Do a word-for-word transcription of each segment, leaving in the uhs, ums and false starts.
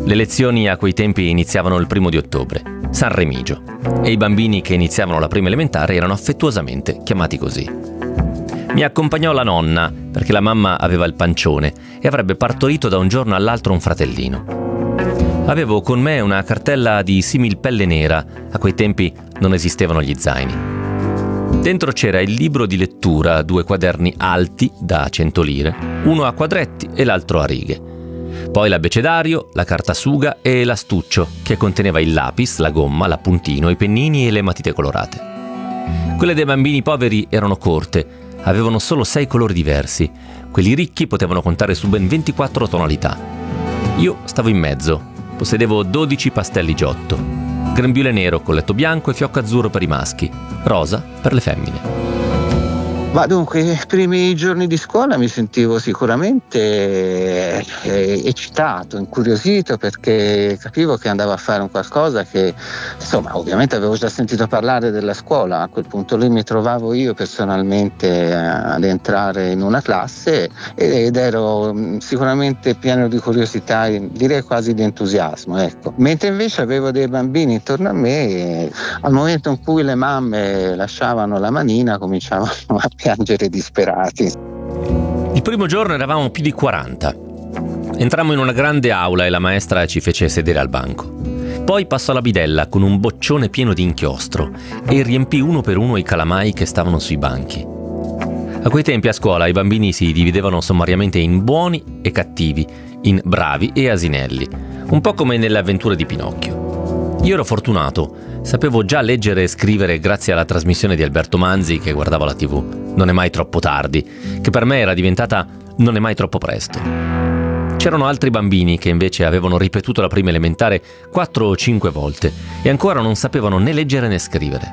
Le lezioni a quei tempi iniziavano il primo di ottobre, San Remigio, e i bambini che iniziavano la prima elementare erano affettuosamente chiamati così. Mi accompagnò la nonna, perché la mamma aveva il pancione e avrebbe partorito da un giorno all'altro un fratellino. Avevo con me una cartella di similpelle nera, a quei tempi non esistevano gli zaini. Dentro c'era il libro di lettura, due quaderni alti da cento lire, uno a quadretti e l'altro a righe. Poi l'abbecedario, la cartasuga e l'astuccio, che conteneva il lapis, la gomma, l'appuntino, i pennini e le matite colorate. Quelle dei bambini poveri erano corte, avevano solo sei colori diversi. Quelli ricchi potevano contare su ben ventiquattro tonalità. Io stavo in mezzo, possedevo dodici pastelli giotto, grembiule nero, colletto bianco e fiocco azzurro per i maschi, rosa per le femmine. Ma dunque, i primi giorni di scuola mi sentivo sicuramente eh, eccitato, incuriosito, perché capivo che andavo a fare un qualcosa che, insomma, ovviamente avevo già sentito parlare della scuola. A quel punto lì mi trovavo io personalmente ad entrare in una classe ed ero sicuramente pieno di curiosità, direi quasi di entusiasmo, ecco. Mentre invece avevo dei bambini intorno a me e al momento in cui le mamme lasciavano la manina cominciavano a piangere disperati. Il primo giorno eravamo più di quaranta. Entrammo in una grande aula e la maestra ci fece sedere al banco. Poi passò la bidella con un boccione pieno di inchiostro e riempì uno per uno i calamai che stavano sui banchi. A quei tempi a scuola i bambini si dividevano sommariamente in buoni e cattivi, in bravi e asinelli, un po' come nelle avventure di Pinocchio. Io ero fortunato, sapevo già leggere e scrivere grazie alla trasmissione di Alberto Manzi che guardavo la tivù. Non è mai troppo tardi, che per me era diventata non è mai troppo presto. C'erano altri bambini che invece avevano ripetuto la prima elementare quattro o cinque volte e ancora non sapevano né leggere né scrivere.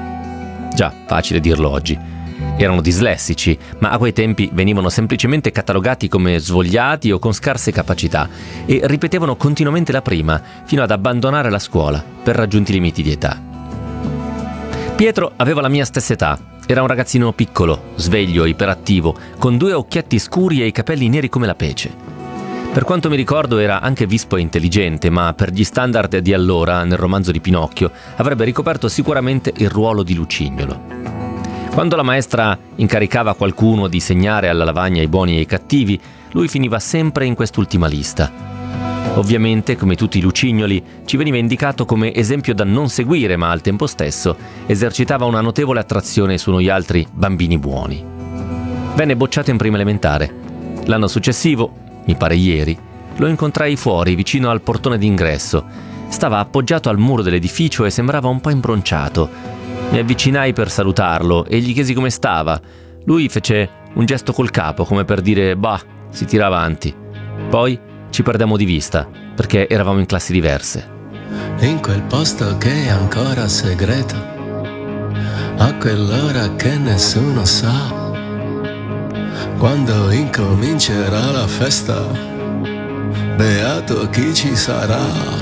Già, facile dirlo oggi. Erano dislessici, ma a quei tempi venivano semplicemente catalogati come svogliati o con scarse capacità e ripetevano continuamente la prima fino ad abbandonare la scuola per raggiunti limiti di età. Pietro aveva la mia stessa età. Era un ragazzino piccolo, sveglio, iperattivo, con due occhietti scuri e i capelli neri come la pece. Per quanto mi ricordo era anche vispo e intelligente, ma per gli standard di allora, nel romanzo di Pinocchio, avrebbe ricoperto sicuramente il ruolo di Lucignolo. Quando la maestra incaricava qualcuno di segnare alla lavagna i buoni e i cattivi, lui finiva sempre in quest'ultima lista. Ovviamente, come tutti i lucignoli, ci veniva indicato come esempio da non seguire, ma al tempo stesso esercitava una notevole attrazione su noi altri bambini buoni. Venne bocciato in prima elementare. L'anno successivo, mi pare ieri, lo incontrai fuori, vicino al portone d'ingresso. Stava appoggiato al muro dell'edificio e sembrava un po' imbronciato. Mi avvicinai per salutarlo e gli chiesi come stava. Lui fece un gesto col capo, come per dire bah, si tira avanti. Poi ci perdemmo di vista, perché eravamo in classi diverse. In quel posto che è ancora segreto, a quell'ora che nessuno sa, quando incomincerà la festa, beato chi ci sarà.